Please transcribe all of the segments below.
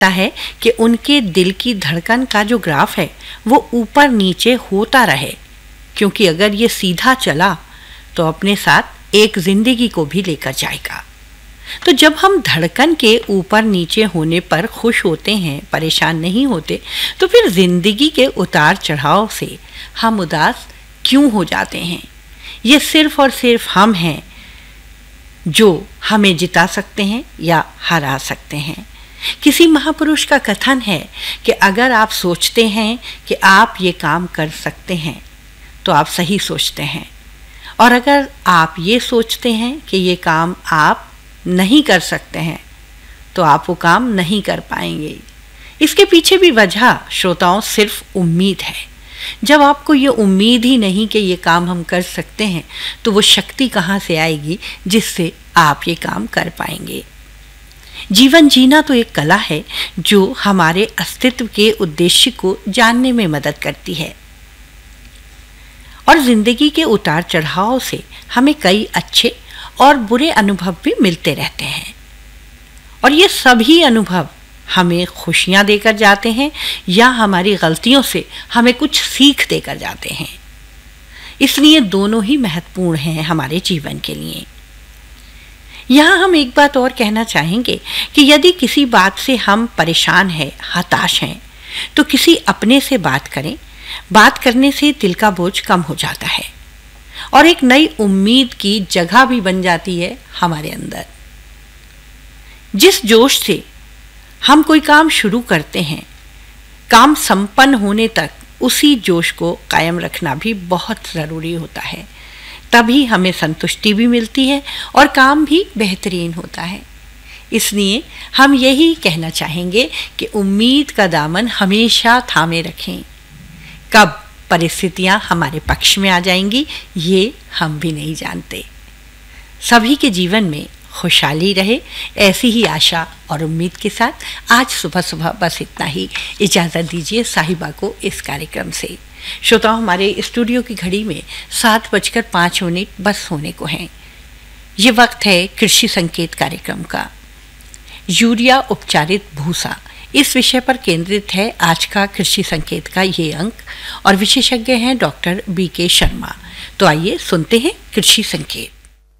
है कि उनके दिल की धड़कन का जो ग्राफ है वो ऊपर नीचे होता रहे, क्योंकि अगर ये सीधा चला तो अपने साथ एक जिंदगी को भी लेकर जाएगा। तो जब हम धड़कन के ऊपर नीचे होने पर खुश होते हैं, परेशान नहीं होते, तो फिर जिंदगी के उतार चढ़ाव से हम उदास क्यों हो जाते हैं? ये सिर्फ और सिर्फ हम हैं जो हमें जिता सकते हैं या हरा सकते हैं। किसी महापुरुष का कथन है कि अगर आप सोचते हैं कि आप ये काम कर सकते हैं तो आप सही सोचते हैं, और अगर आप ये सोचते हैं कि ये काम आप नहीं कर सकते हैं तो आप वो काम नहीं कर पाएंगे। इसके पीछे भी वजह श्रोताओं सिर्फ उम्मीद है। जब आपको ये उम्मीद ही नहीं कि ये काम हम कर सकते हैं तो वो शक्ति कहाँ से आएगी जिससे आप ये काम कर पाएंगे? जीवन जीना तो एक कला है जो हमारे अस्तित्व के उद्देश्य को जानने में मदद करती है, और जिंदगी के उतार चढ़ाव से हमें कई अच्छे और बुरे अनुभव भी मिलते रहते हैं, और ये सभी अनुभव हमें खुशियां देकर जाते हैं या हमारी गलतियों से हमें कुछ सीख देकर जाते हैं। इसलिए दोनों ही महत्वपूर्ण हैं हमारे जीवन के लिए। यहाँ हम एक बात और कहना चाहेंगे कि यदि किसी बात से हम परेशान हैं, हताश हैं, तो किसी अपने से बात करें। बात करने से दिल का बोझ कम हो जाता है और एक नई उम्मीद की जगह भी बन जाती है हमारे अंदर। जिस जोश से हम कोई काम शुरू करते हैं, काम संपन्न होने तक उसी जोश को कायम रखना भी बहुत ज़रूरी होता है। तभी हमें संतुष्टि भी मिलती है और काम भी बेहतरीन होता है। इसलिए हम यही कहना चाहेंगे कि उम्मीद का दामन हमेशा थामे रखें। कब परिस्थितियां हमारे पक्ष में आ जाएंगी ये हम भी नहीं जानते। सभी के जीवन में खुशहाली रहे, ऐसी ही आशा और उम्मीद के साथ आज सुबह सुबह बस इतना ही। इजाज़त दीजिए साहिबा को इस कार्यक्रम से। श्रोताओं, हमारे स्टूडियो की घड़ी में 7:05 बस होने को हैं। ये वक्त है कृषि संकेत कार्यक्रम का। यूरिया उपचारित भूसा, इस विषय पर केंद्रित है आज का कृषि संकेत का ये अंक, और विशेषज्ञ हैं डॉक्टर BK शर्मा। तो आइए सुनते हैं कृषि संकेत।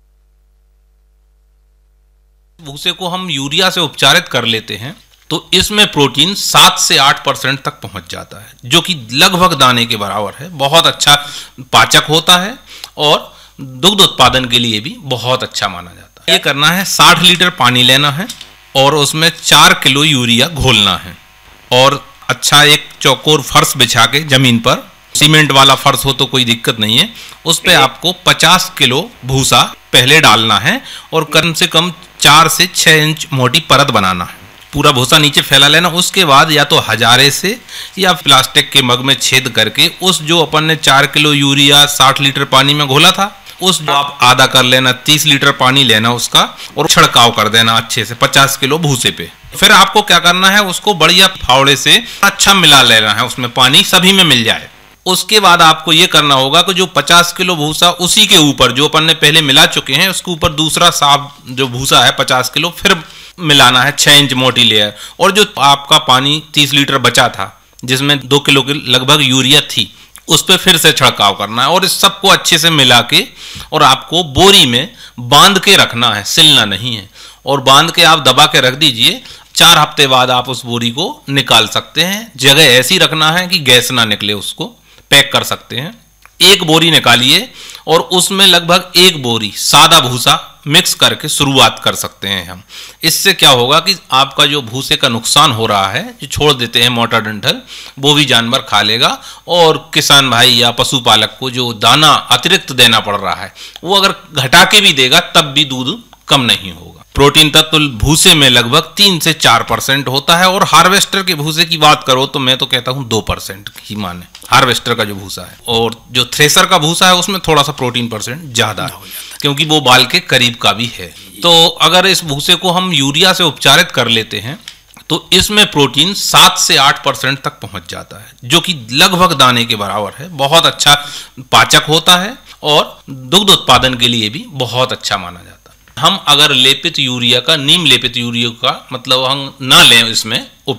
भूसे को हम यूरिया से उपचारित कर लेते हैं तो इसमें प्रोटीन 7 से 8% तक पहुंच जाता है, जो कि लगभग दाने के बराबर है। बहुत अच्छा पाचक होता है और दुग्ध उत्पादन के लिए भी बहुत अच्छा माना जाता है। ये करना है, 60 लीटर पानी लेना है और उसमें 4 किलो यूरिया घोलना है, और अच्छा एक चौकोर फर्श बिछा के जमीन पर, सीमेंट वाला फर्श हो तो कोई दिक्कत नहीं है, उस पे आपको 50 किलो भूसा पहले डालना है और कम से कम 4 से 6 इंच मोटी परत बनाना है। पूरा भूसा नीचे फैला लेना। उसके बाद या तो हजारे से या प्लास्टिक के मग में छेद करके उस जो अपन ने 4 किलो यूरिया 60 लीटर पानी में घोला था, उस आप आधा कर लेना, 30 लीटर पानी लेना उसका, और छिड़काव कर देना अच्छे से 50 किलो भूसे पे। फिर आपको क्या करना है, उसको बढ़िया फावड़े से अच्छा मिला लेना है, उसमें पानी सभी में मिल जाए। उसके बाद आपको ये करना होगा कि जो 50 किलो भूसा उसी के ऊपर जो अपन ने पहले मिला चुके हैं उसके ऊपर दूसरा साफ जो भूसा है 50 किलो फिर मिलाना है, 6 इंच मोटी लेयर। और जो आपका पानी 30 लीटर बचा था जिसमें 2 किलो की लगभग यूरिया थी, उस पर फिर से छिड़काव करना है और इस सबको अच्छे से मिला के और आपको बोरी में बांध के रखना है, सिलना नहीं है, और बांध के आप दबा के रख दीजिए। 4 हफ्ते बाद आप उस बोरी को निकाल सकते हैं। जगह ऐसी रखना है कि गैस ना निकले, उसको पैक कर सकते हैं। एक बोरी निकालिए और उसमें लगभग 1 बोरी सादा भूसा मिक्स करके शुरुआत कर सकते हैं हम। इससे क्या होगा कि आपका जो भूसे का नुकसान हो रहा है, जो छोड़ देते हैं मोटा डंठल, वो भी जानवर खा लेगा, और किसान भाई या पशुपालक को जो दाना अतिरिक्त देना पड़ रहा है वो अगर घटा के भी देगा तब भी दूध कम नहीं होगा। प्रोटीन तत्व भूसे में लगभग 3 से 4% होता है, और हार्वेस्टर के भूसे की बात करो तो मैं तो कहता हूँ 2% ही माने, हार्वेस्टर का जो भूसा है। और जो थ्रेसर का भूसा है उसमें थोड़ा सा प्रोटीन % ज्यादा है, क्योंकि वो बाल के करीब का भी है। तो अगर इस भूसे को हम यूरिया से उपचारित कर लेते हैं तो इसमें प्रोटीन 7 से 8% तक पहुंच जाता है, जो कि लगभग दाने के बराबर है। बहुत अच्छा पाचक होता है और दुग्ध उत्पादन के लिए भी बहुत अच्छा माना जाता है। हम अगर लेपित यूरिया का, नीम लेपित यूरिया का मतलब हम ना लें इसमें